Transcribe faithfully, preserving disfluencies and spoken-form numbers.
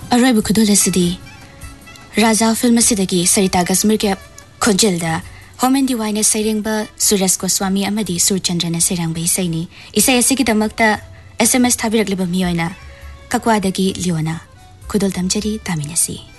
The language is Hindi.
अरोइब खुदुल असदी राजा फिल्म सिदगी सरिता गस्मिर के खोंजेलदा होमेन दिवाइने सैरेंबा सुरेश गोस्वामी अमदी सुरचंद्रन सैरांबा इसैनी इसै असिगी दमकता एसएमएस थाबिरकलिबा मियोइना कक्वादगी लियोना खुदुल तमजरी तामिनसी।